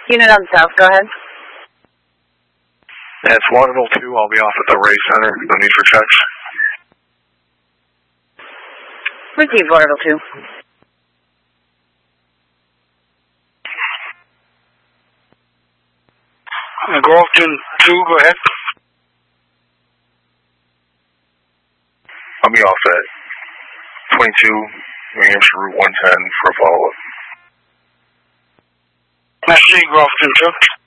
Unit on south, go ahead. That's Lauderdale 2. I'll be off at the Ray Center. No need for checks. Receive Lauderdale 2. Grafton 2, go ahead. I'll be off at 22 New Hampshire Route 110 for a follow-up. I see Grafton 2.